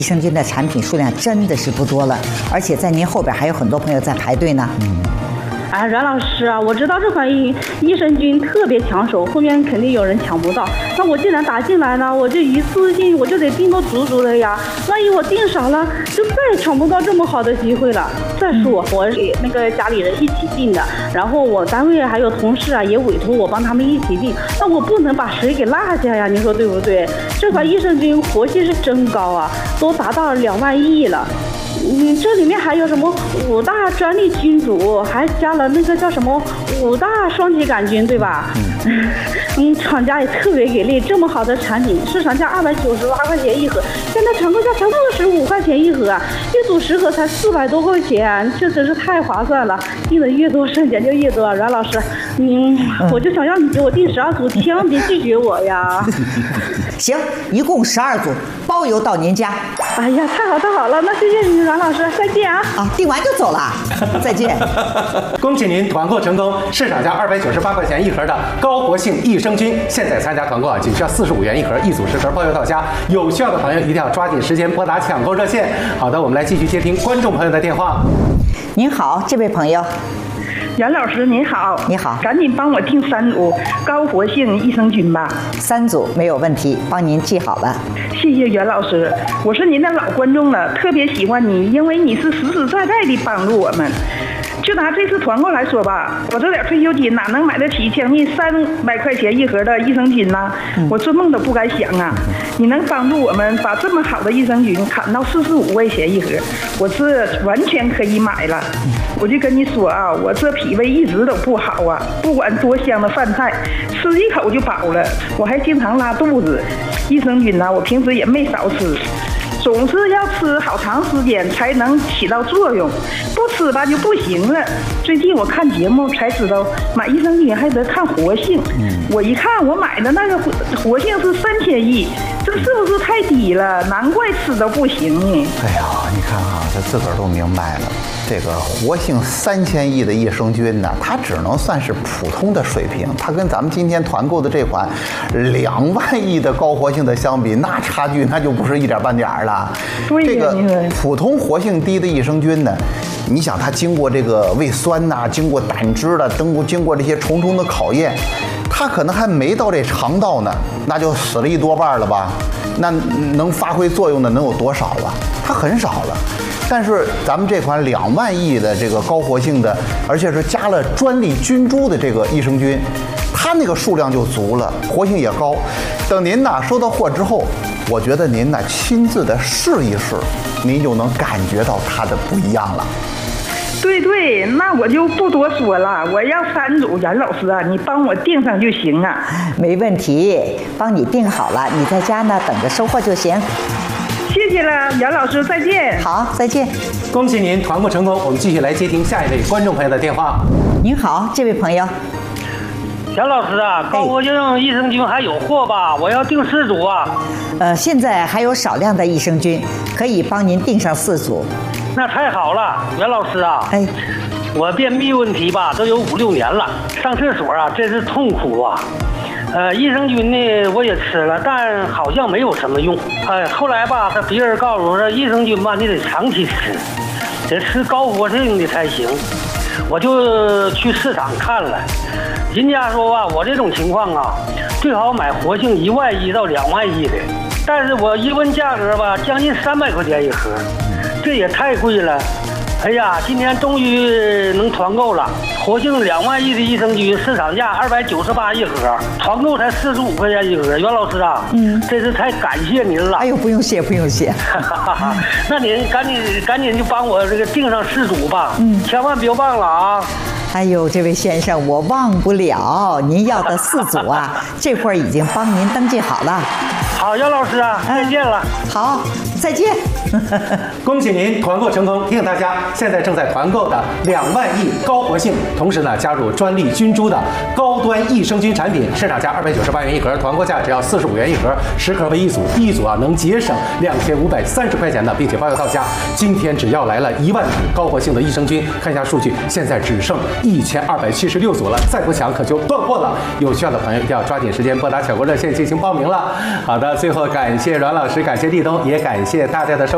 益生菌的产品数量真的是不多了，而且在您后边还有很多朋友在排队呢。 哎，阮老师啊，我知道这款益生菌特别抢手，后面肯定有人抢不到。那我既然打进来了，我就一次性我就得订个足足的呀。万一我订少了，就再也抢不到这么好的机会了。再说我是那个家里人一起订的，然后我单位还有同事啊也委托我帮他们一起订，那我不能把谁给落下呀？你说对不对？这款益生菌活性是真高啊，都达到2万亿了。这里面还有什么5大专利菌组，还加了那个叫什么5大双歧杆菌，对吧？厂家也特别给力，这么好的产品，市场价298块钱一盒，现在团购价才25块钱一盒啊，一组10盒才400多块钱，这真是太划算了。订的越多，省钱就越多。阮老师，我就想让你给我订12组，千万别拒绝我呀。 行，一共12组，包邮到您家。 哎呀，太好了，那谢谢你，阮老师，再见啊！ 订完就走了，再见。 恭喜您团购成功，市场价298块钱一盒的高活性益生菌，现在参加团购啊，仅需要45元一盒，一组10盒，包邮到家。有需要的朋友一定要抓紧时间拨打抢购热线。好的，我们来继续接听观众朋友的电话。 您好，这位朋友。 袁老师您好， 你好， 赶紧帮我订3组高活性益生菌吧。 3组没有问题，帮您记好了。 谢谢袁老师，我是您的老观众了，特别喜欢你，因为你是实实在在地帮助我们。就拿这次团购来说吧，我这点退休金哪能买得起将近300块钱一盒的益生菌呢？我做梦都不敢想啊！你能帮助我们把这么好的益生菌砍到45块钱一盒，我这完全可以买了。我就跟你说啊，我这脾胃一直都不好啊，不管多香的饭菜，吃一口就饱了，我还经常拉肚子。益生菌呢，我平时也没少吃。总是要吃好长时间才能起到作用，不吃吧就不行了。最近我看节目才知道，买益生菌还得看活性。我一看我买的那个活性是3000亿，这是不是太低了？难怪吃都不行呢。 哎呀，你看啊，他自个儿都明白了，这个活性3000亿的益生菌呢，它只能算是普通的水平，它跟咱们今天团购的这款2万亿的高活性的相比，那差距那就不是一点半点了。这个普通活性低的益生菌呢，你想它经过这个胃酸呐，经过胆汁了，经过这些重重的考验，它可能还没到这肠道呢，那就死了1多半了吧？那能发挥作用的能有多少啊？它很少了。但是咱们这款2万亿的这个高活性的，而且是加了专利菌株的这个益生菌，它那个数量就足了，活性也高。等您呢收到货之后，我觉得您呢亲自的试一试，您就能感觉到它的不一样了。 对，那我就不多说了，我要3组，袁老师啊，你帮我订上就行啊。 没问题，帮你订好了，你在家呢等着收货就行。 谢谢了，袁老师，再见。 好，再见。 恭喜您团购成功，我们继续来接听下一位观众朋友的电话。 您好，这位朋友。 杨老师啊，高活性益生菌还有货吧？我要订4组啊。 现在还有少量的益生菌，可以帮您订上4组。 那太好了，袁老师啊。 哎， 我便秘问题吧，都有5、6年了，上厕所啊真是痛苦啊。益生菌呢我也吃了，但好像没有什么用。后来吧，别人告诉我说，益生菌吧你得长期吃，得吃高活性的才行。我就去市场看了，人家说吧，我这种情况啊，最好买活性1万亿到2万亿的。但是我一问价格吧，将近300块钱一盒，这也太贵了。哎呀，今天终于能团购了，活性2万亿的益生菌，市场价298一盒，团购才45块钱一盒。袁老师啊，真是太感谢您了。 哎呦，不用谢，不用谢。 那您赶紧就帮我这个订上4组吧，千万别忘了啊。 哎呦，这位先生，我忘不了您要的4组啊，这会儿已经帮您登记好了。 好，姚老师啊，再见了。 好，再见。 恭喜您团购成功！提醒大家，现在正在团购的2万亿高活性，同时呢加入专利菌株的高端益生菌产品，市场价298元一盒，团购价只要45元一盒，10盒为一组，一组啊能节省2530块钱的，并且包邮到家。今天只要来了1万组高活性的益生菌，看一下数据，现在只剩1276组了，再不抢可就断货了。有需要的朋友一定要抓紧时间拨打抢购热线进行报名了。好的，最后感谢阮老师，感谢立冬，也感谢大家的收看。